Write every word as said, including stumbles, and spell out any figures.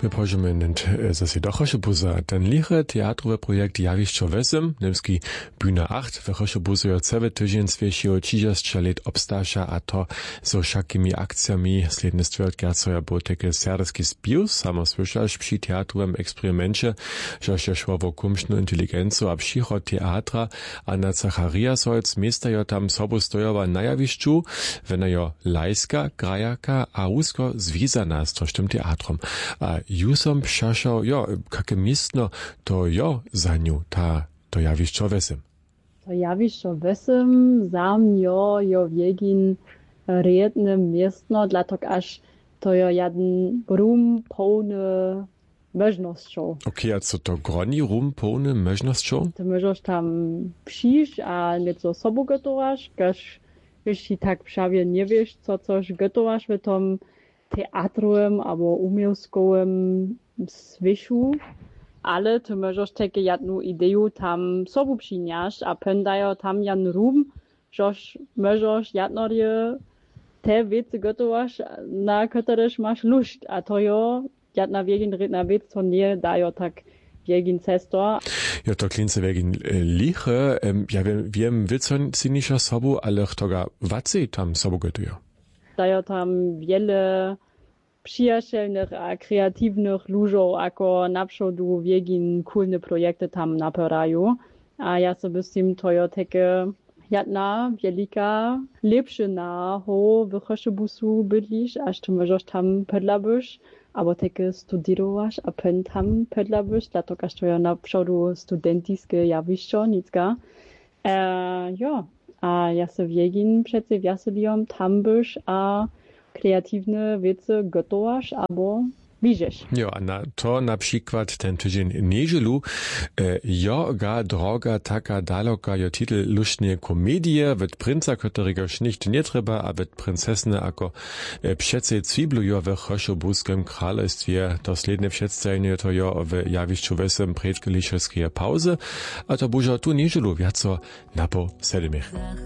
My możemy zase dochosze buza. Ten liche teatrowy projekt Jawišćo Wesem, nemski Bühne acht, wychosze buzujo cały tydzień zwiesiło trzydzieści lat obstasza, a to so wszakimi akcjami sledne stwierdzenia było takie serdeski spius, samo słyszasz przy teatrowym eksperymencie, że się szło o kumszną inteligencję, a przychod teatra, Anna Zachariasholz miestajo tam sobu stojowa na Jawišću, wenajo lajska, grajaka, a usko związana z tym teatrom. A jusom przeszał, jo, jakie miestno, to jo za nią ta, to Jawišćo Wesem. To Jawišćo Wesem, sam jo, jo wiegin redne miestno, dlatego aż to jo jeden rum pełny możnością. Okej, a co to groni rum pełny możnością? Ty możesz tam przyjść, a nieco sobą gotowasz, każ, jeśli tak prawie nie wiesz, co coś gotowasz w tym teatrowym albo umiejskowym swiszu, ale ty możesz takie jedną ideę tam sobą przynieść, a pędają tam jan rum, żeż możesz jednorje te wiece gotowasz, na któreś masz lust, a to jo jedna wiegin redna wiec, to nie dają tak wiegin cesto. Ja, to klince wiegin liche, ja wiem, wiem wycon cynisza sobu, ale ktoga wacy tam sobu gotują. Dają tam wiele przyjacielnych a kreatywnych ludzi, ako naprzódu wiegin kulne projekty tam napierają. A ja sobie z tym to jo takie jedna wielika lepszyna ho w Choszebusu bydlisz, aż ty możesz tam pedlabysz, albo takie studiowasz, a pen tam pedlabysz, dlatego aż to jo naprzódu studentiskie Jawišćo, nicka. E, ja, a ja se wiegin przece wiaseliom tam byś, a kreatywne wiece gotowasz, albo widzisz. Jo, a na to na przykład ten tydzień niedzielu e, joga droga taka daloka jo titel lusznie komedie, wet princa, którego sznicht nie trzeba, a wet princesne ako e, przece cwiblujo w Choszobuskim królestwie. To sledne przedstawienie to jo w Jawišću Wesem predkelišelskie pauzy, a to bużo tu niedzielu wiaco na po sedmich.